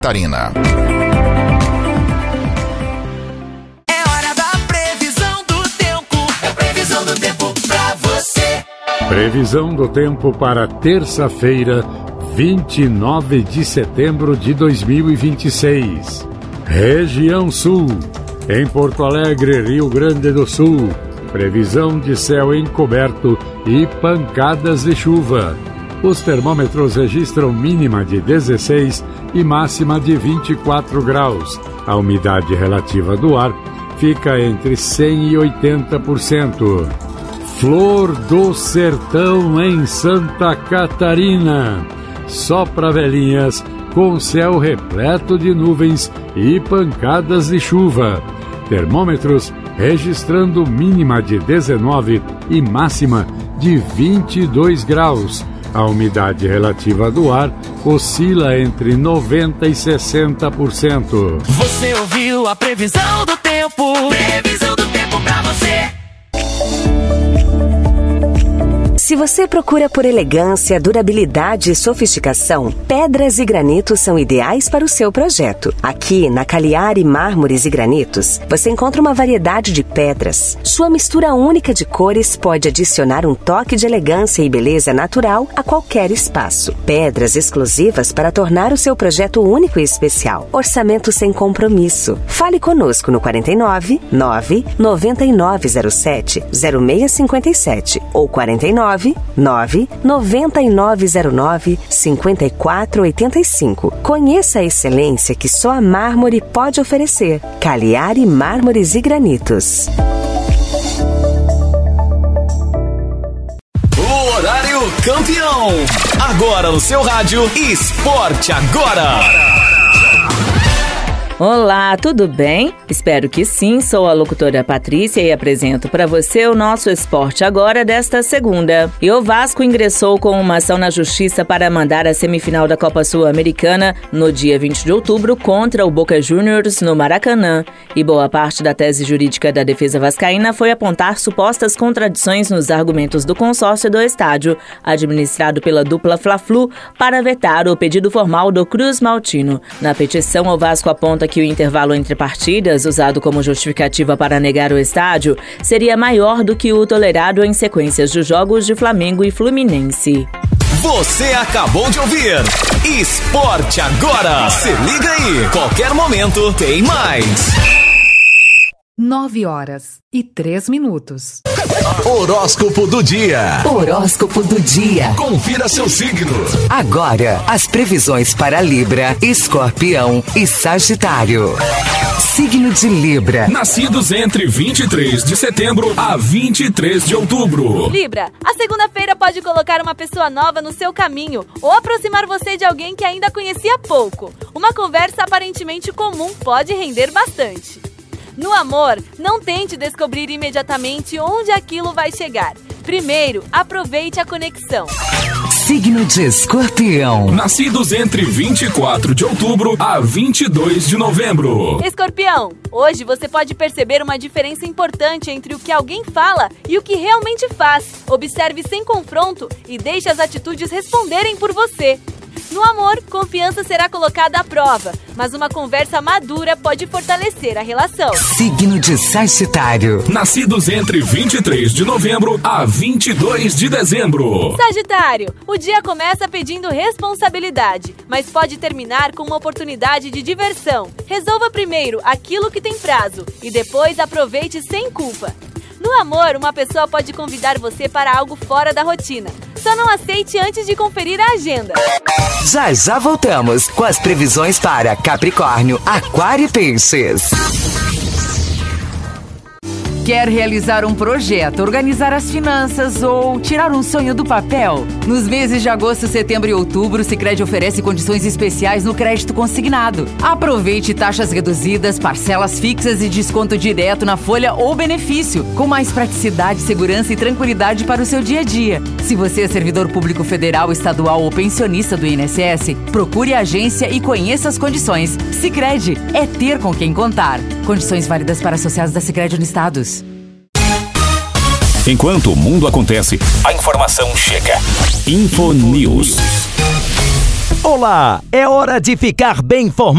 Catarina. É hora da previsão do tempo. É previsão do tempo pra você. Previsão do tempo para terça-feira, 29 de setembro de 2026. Região Sul. Em Porto Alegre, Rio Grande do Sul. Previsão de céu encoberto e pancadas de chuva. Os termômetros registram mínima de 16 e máxima de 24 graus. A umidade relativa do ar fica entre 100% e 80%. Flor do Sertão em Santa Catarina. Só para velhinhas, com céu repleto de nuvens e pancadas de chuva. Termômetros registrando mínima de 19 e máxima de 22 graus. A umidade relativa do ar oscila entre 90% e 60%. Você ouviu a previsão do tempo. Previsão do tempo pra você. Se você procura por elegância, durabilidade e sofisticação, pedras e granitos são ideais para o seu projeto. Aqui, na Cagliari Mármores e Granitos, você encontra uma variedade de pedras. Sua mistura única de cores pode adicionar um toque de elegância e beleza natural a qualquer espaço. Pedras exclusivas para tornar o seu projeto único e especial. Orçamento sem compromisso. Fale conosco no 49 9 9907 0657 ou 49 9 9909 5485. Conheça a excelência que só a mármore pode oferecer. Cagliari Mármores e Granitos. O horário campeão. Agora no seu rádio, Esporte Agora. Olá, tudo bem? Espero que sim, sou a locutora Patrícia e apresento para você o nosso Esporte Agora desta segunda. E o Vasco ingressou com uma ação na Justiça para mandar a semifinal da Copa Sul-Americana no dia 20 de outubro contra o Boca Juniors no Maracanã. E boa parte da tese jurídica da defesa vascaína foi apontar supostas contradições nos argumentos do consórcio do estádio, administrado pela dupla Fla-Flu, para vetar o pedido formal do Cruz Maltino. Na petição, o Vasco aponta que o intervalo entre partidas, usado como justificativa para negar o estádio, seria maior do que o tolerado em sequências de jogos de Flamengo e Fluminense. Você acabou de ouvir Esporte Agora. Se liga aí, qualquer momento tem mais. 9h03. Horóscopo do dia. Horóscopo do dia. Confira seu signo. Agora, as previsões para Libra, Escorpião e Sagitário. Signo de Libra. Nascidos entre 23 de setembro a 23 de outubro. Libra, a segunda-feira pode colocar uma pessoa nova no seu caminho ou aproximar você de alguém que ainda conhecia pouco. Uma conversa aparentemente comum pode render bastante. No amor, não tente descobrir imediatamente onde aquilo vai chegar. Primeiro, aproveite a conexão. Signo de Escorpião. Nascidos entre 24 de outubro a 22 de novembro. Escorpião, hoje você pode perceber uma diferença importante entre o que alguém fala e o que realmente faz. Observe sem confronto e deixe as atitudes responderem por você. No amor, confiança será colocada à prova, mas uma conversa madura pode fortalecer a relação. Signo de Sagitário. Nascidos entre 23 de novembro a 22 de dezembro. Sagitário, o dia começa pedindo responsabilidade, mas pode terminar com uma oportunidade de diversão. Resolva primeiro aquilo que tem prazo e depois aproveite sem culpa. No amor, uma pessoa pode convidar você para algo fora da rotina. Só não aceite antes de conferir a agenda. Já voltamos com as previsões para Capricórnio, Aquário e Peixes. Quer realizar um projeto, organizar as finanças ou tirar um sonho do papel? Nos meses de agosto, setembro e outubro, o Sicredi oferece condições especiais no crédito consignado. Aproveite taxas reduzidas, parcelas fixas e desconto direto na folha ou benefício, com mais praticidade, segurança e tranquilidade para o seu dia a dia. Se você é servidor público federal, estadual ou pensionista do INSS, procure a agência e conheça as condições. Sicredi é ter com quem contar. Condições válidas para associados da Sicredi Unistados. Enquanto o mundo acontece, a informação chega. Infonews. Olá, é hora de ficar bem informado.